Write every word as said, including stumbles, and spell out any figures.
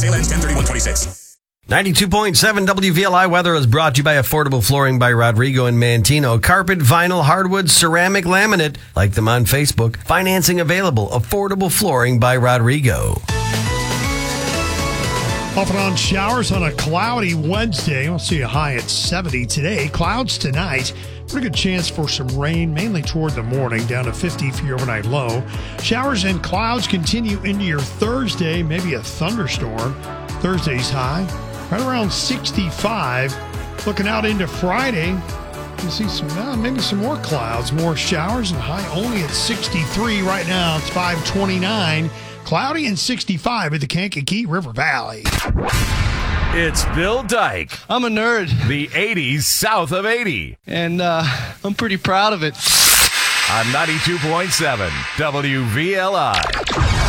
Sale ends ten thirty-one twenty-six. ninety-two point seven W V L I weather is brought to you by Affordable Flooring by Rodrigo and Mantino. Carpet, vinyl, hardwood, ceramic, laminate. Like them on Facebook. Financing available. Affordable Flooring by Rodrigo. Off and on showers on a cloudy Wednesday. We'll see a high at seventy today. Clouds tonight. Pretty good chance for some rain, mainly toward the morning, down to fifty for your overnight low. Showers and clouds continue into your Thursday, maybe a thunderstorm. Thursday's high, right around sixty-five. Looking out into Friday, you see some, uh, maybe some more clouds, more showers, and high only at sixty-three right now. It's five twenty-nine. Cloudy and sixty-five at the Kankakee River Valley. It's Bill Dyke. I'm a nerd. The eighties south of eighty. And uh, I'm pretty proud of it. On ninety-two point seven W V L I.